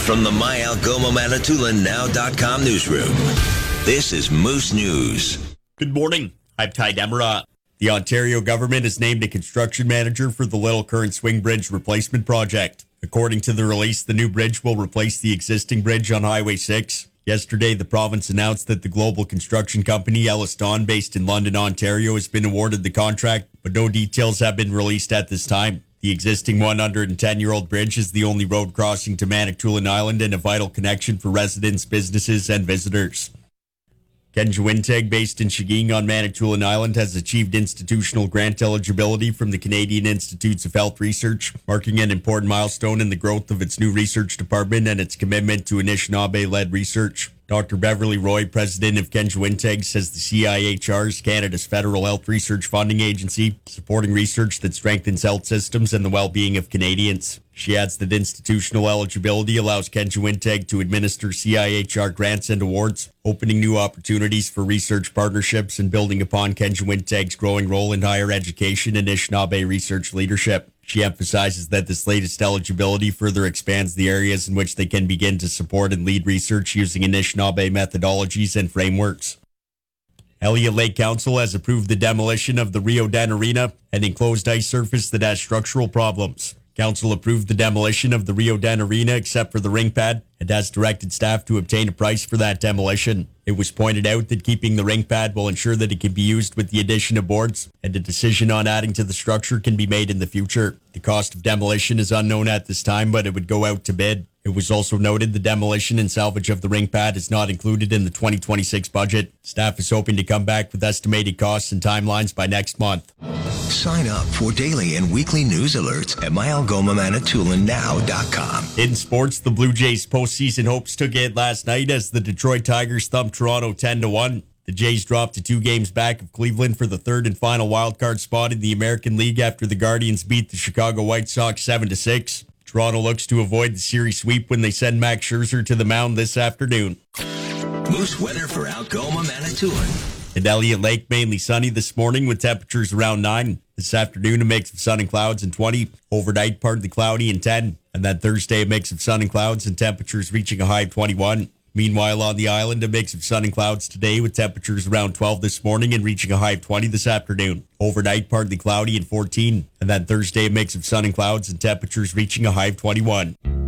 from the MyAlgomaManitoulin.Now.com newsroom. This is Moose News. Good morning. I'm Ty Demerat. The Ontario government has named a construction manager for the Little Current Swing Bridge replacement project. According to the release, the new bridge will replace the existing bridge on Highway 6. Yesterday, the province announced that the global construction company Ellis Don, based in London, Ontario, has been awarded the contract, but no details have been released at this time. The existing 110-year-old bridge is the only road crossing to Manitoulin Island and a vital connection for residents, businesses, and visitors. Kenjawinteg, based in Shiging on Manitoulin Island, has achieved institutional grant eligibility from the Canadian Institutes of Health Research, marking an important milestone in the growth of its new research department and its commitment to Anishinaabe-led research. Dr. Beverly Roy, president of Kenjawinteg, says the CIHR is Canada's federal health research funding agency, supporting research that strengthens health systems and the well-being of Canadians. She adds that institutional eligibility allows Kenjawinteg to administer CIHR grants and awards, opening new opportunities for research partnerships and building upon Kenjawinteg's growing role in higher education and Anishinaabe research leadership. She emphasizes that this latest eligibility further expands the areas in which they can begin to support and lead research using Anishinaabe methodologies and frameworks. Elliott Lake Council has approved the demolition of the Rio Den Arena, an enclosed ice surface that has structural problems. Council approved the demolition of the Rio Den Arena except for the rink pad and has directed staff to obtain a price for that demolition. It was pointed out that keeping the rink pad will ensure that it can be used with the addition of boards, and a decision on adding to the structure can be made in the future. The cost of demolition is unknown at this time, but it would go out to bid. It was also noted the demolition and salvage of the rink pad is not included in the 2026 budget. Staff is hoping to come back with estimated costs and timelines by next month. Sign up for daily and weekly news alerts at MyAlgomaManitoulin.Now.com. In sports, the Blue Jays' postseason hopes took it last night as the Detroit Tigers thumped Toronto 10-1. The Jays dropped to 2 games back of Cleveland for the third and final wildcard spot in the American League after the Guardians beat the Chicago White Sox 7-6. Toronto looks to avoid the series sweep when they send Max Scherzer to the mound this afternoon. Moose weather for Algoma, Manitoulin. In Elliott Lake, mainly sunny this morning with temperatures around 9. This afternoon, a mix of sun and clouds and 20. Overnight, partly cloudy and 10. And then Thursday, a mix of sun and clouds and temperatures reaching a high of 21. Meanwhile, on the island, a mix of sun and clouds today with temperatures around 12 this morning and reaching a high of 20 this afternoon. Overnight, partly cloudy and 14. And then Thursday, a mix of sun and clouds and temperatures reaching a high of 21.